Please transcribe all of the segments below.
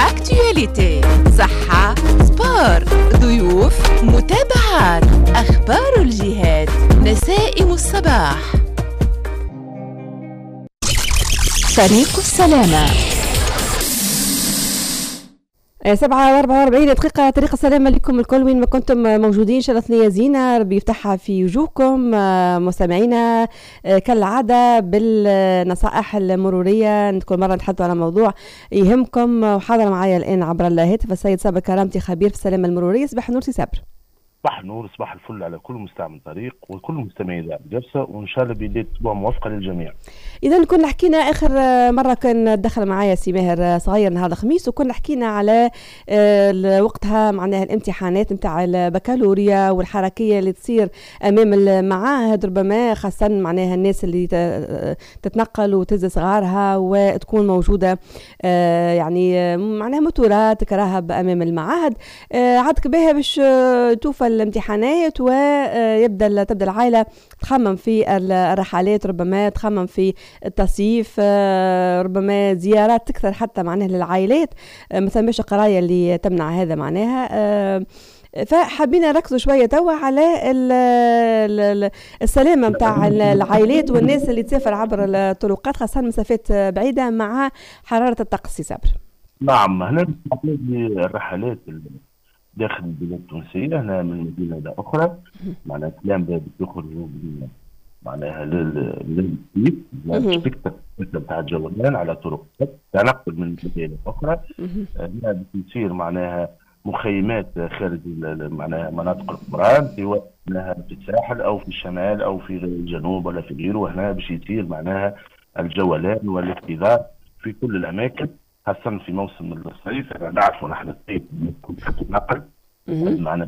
اكتواليتي، صحة، سبور، ضيوف، متابعات، أخبار الجهات، نسائم الصباح. فريق السلامة. 7:44 طريق السلامة لكم الكل وين ما كنتم موجودين. إن شاء الله ثنية زينة ربي يفتحها في وجوهكم مستمعينا. كالعادة بالنصائح المرورية كل مرة نتحدث على موضوع يهمكم، وحاضر معايا الآن عبر الهاتف السيد صابر كرامتي خبير في السلامة المرورية. صباح النور سي صابر. صباح النور، صباح الفل على كل مستعمل طريق وكل مستمعي ذا الجلسة، وإن شاء الله بداية أسبوع موفقة للجميع. إذا كنا حكينا آخر مرة كان دخل معايا سي ماهر صغير نهار الخميس، وكنا حكينا على وقتها معناها الامتحانات نتاع البكالوريا والحركية اللي تصير أمام المعاهد، ربما خاصة معناها الناس اللي تتنقل وتهز صغارها وتكون موجودة يعني معناها موتورات تكرهب أمام المعاهد. عادك بها باش توفى الامتحانات ويبدأ تبدأ العائلة تخمم في الرحلات، ربما تخمم في التصيف، ربما زيارات تكثر حتى معناها للعائلات، ما ثماش قرايه اللي تمنع هذا معناها. فحابين نركزوا شويه توا على السلامه نتاع العائلات والناس اللي تسافر عبر الطرقات خاصه مسافات بعيده مع حراره الطقس. صبر. نعم، هنا الرحلات داخل البلاد التونسيه، هنا من مدينه الى اخرى، معناها كلام باب يخرجوا معناها للتصيف، تكتب بتاع الجولان على طرق تنقل من مدينه الى اخرى. هنا بتصير معناها مخيمات خارج معناها مناطق القرى، سواء معناها في الساحل او في الشمال او في الجنوب ولا في غيره. وهنا باش يصير معناها الجولان والاكتظاظ في كل الاماكن، خاصة في موسم الصيف. نعرفوا نحن الصيف نقل معنا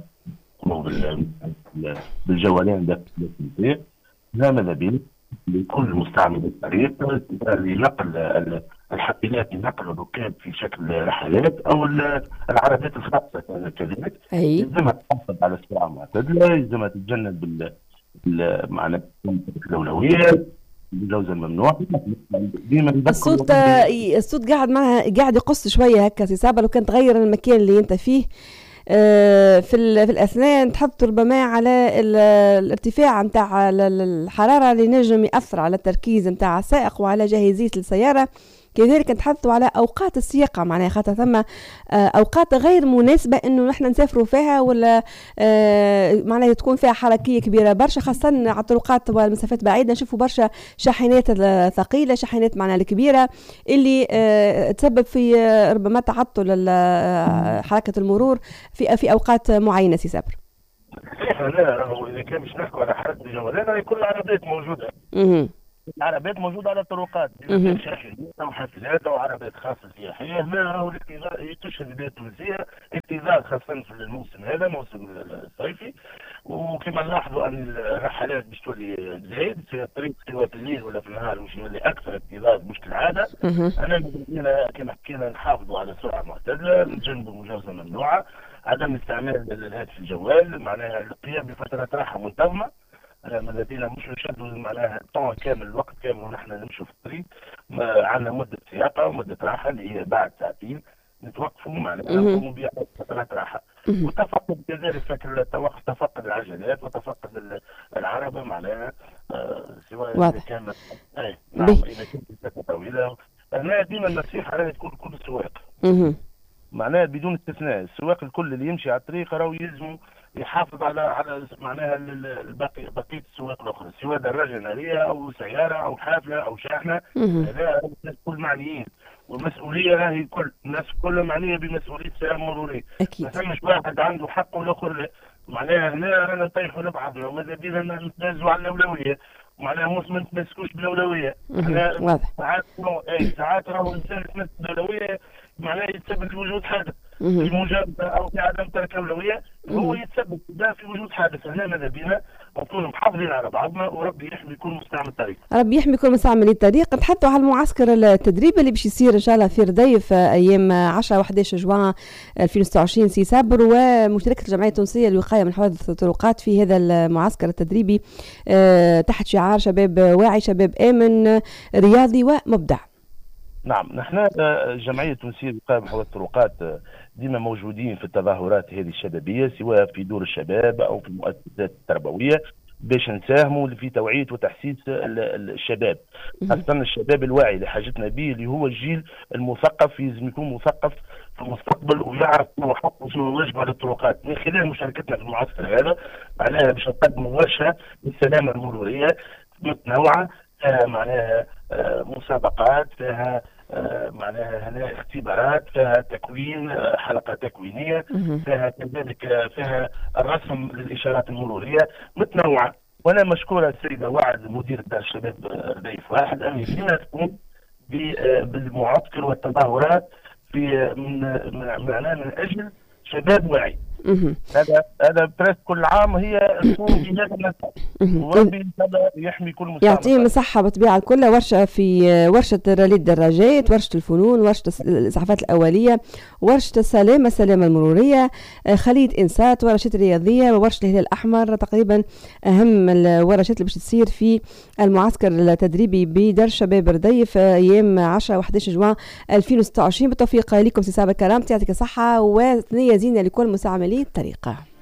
بالجولان داخل البلاد. لا ماذا بينا لكل مستعمل الطريق لنقل الحافلات، نقل الركاب في شكل رحلات او العربات الخاصة كذلك. يلزمها تحافظ على السرعة المعتدلة، يلزمها تتجنب معنى الأولويات، الجوز الممنوع. ديما الصوت قاعد معها قاعد يقص شويه هكا سي صابر، لو كان تغير المكان اللي انت فيه في الاثناء نتحدث ربما على الارتفاع نتاع الحراره اللي نجم ياثر على التركيز نتاع السائق وعلى جاهزيه السياره. كذلك نتحدثوا على اوقات السياقه، معناها خاطر ثم اوقات غير مناسبه انه نحن نسافروا فيها ولا معناها تكون فيها حركيه كبيره برشا، خاصه على الطرقات والمسافات بعيده نشوفوا برشا شاحنات ثقيله، شاحنات معناها الكبيره اللي تسبب في ربما تعطل حركه المرور في اوقات معينه. سي صابر. لا، اذا كان باش نحكوا على حركه الجولان كل العربيات موجوده. العربيات موجوده على الطرقات، شاحنات او حافلات او عربيات خاصه سياحيه. هنا راهو تشهد البلاد التونسيه اكتظاظ خاصه في الموسم هذا، موسم الصيفي. وكما نلاحظوا ان الرحلات باش تولي تزيد في الطريق، سواء في الليل ولا في النهار، باش يولي اكثر اكتظاظ مش كالعاده. انا كما حكينا نحافظوا على سرعه معتدله، نتجنبوا مجاوزه ممنوعه، عدم استعمال الهاتف الجوال، معناها القيام بفترات راحه منتظمه. ماذا بينا مش نشدوا معناها طون كامل، الوقت كامل ونحن نمشوا في الطريق. عندنا مده سياقه ومده راحه اللي هي بعد ساعتين نتوقفوا معناها نقوموا بها فترات راحه. وتفقد كذلك تفقد العجلات وتفقد العربه معناها سواء اذا كانت نعم اذا كانت مسافه طويله. هنا ديما النصيحه راهي تكون كل السواق معناها بدون استثناء، السواق الكل اللي يمشي على الطريق راهو يلزموا يحافظ على معناها بقيه السواق الاخرى، سواء دراجه ناريه او سياره او حافله او شاحنه. هذا الناس كل معنيين، والمسؤوليه راهي الناس كلها معنيه بمسؤوليه السياره المروريه. ما ثمش واحد عنده حق والاخر لا. معناها هنا رانا نطيحوا لبعضنا، وماذا بينا نتنازلوا على الاولويه، معناها ما نتمسكوش بالاولويه. ساعات راهو الانسان يتمسك بالاولويه معناه يتسبب في وجود حادث، في مجابهه او في عدم ترك اولويه، هو يتسبب في وجود حادث. هنا ماذا بينا نكونوا محافظين على بعضنا، وربي يحمي كل مستعمل الطريق. ربي يحمي كل مستعمل الطريق. نتحدثوا على المعسكر التدريبي اللي باش يصير ان شاء الله في رديف ايام 10 و11 جوان 2026 سي صابر، ومشاركه الجمعيه التونسيه للوقايه من حوادث الطرقات في هذا المعسكر التدريبي تحت شعار شباب واعي، شباب امن، رياضي ومبدع. نعم، نحن جمعية التونسية للوقاية من حوادث الطرقات ديما موجودين في التظاهرات هذه الشبابية، سواء في دور الشباب أو في المؤسسات التربوية، باش نساهموا في توعية وتحسيس الشباب، خاصة الشباب الواعي اللي حاجتنا به، اللي هو الجيل المثقف، لازم يكون مثقف في المستقبل ويعرف شنو حقه وشنو واجبه على الطرقات. من خلال مشاركتنا في المعسكر هذا معناها باش نقدموا ورشة للسلامة المرورية متنوعة، فيها معناها مسابقات، فيها معناها هنا اختبارات، فيها تكوين حلقة تكوينية، فيها كذلك فيها الرسم للإشارات المرورية متنوعة. وأنا مشكورة السيدة وعد مدير دار الشباب ضيف واحد أن يجينا تكون بالمعسكر والتظاهرات في معناها من أجل شباب واعي. هذا بريس كل عام هي تكون في هذا النسق، وربي يحمي كل مستعمر. يعطيهم الصحة بالطبيعة الكل. ورشة في ورشة رالي الدراجات، ورشة الفنون، ورشة الإسعافات الأولية، ورشة السلامة المرورية، خلية إنسات، ورشات رياضية، وورشة الهلال الأحمر. تقريبا أهم الورشات اللي باش تصير في المعسكر التدريبي بدار الشباب رديف أيام 10 و11 جوان 2026. بالتوفيق لكم سي صابر كرامتي، يعطيك الصحة وثنية زينة لكل مساعملي الطريقة.